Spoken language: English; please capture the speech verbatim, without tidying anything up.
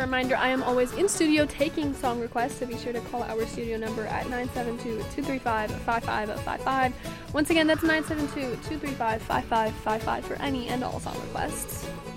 reminder, I am always in studio taking song requests, so be sure to call our studio number at nine seven two, two three five, five five five five. Once again, that's nine seven two, two three five, five five five five for any and all song requests.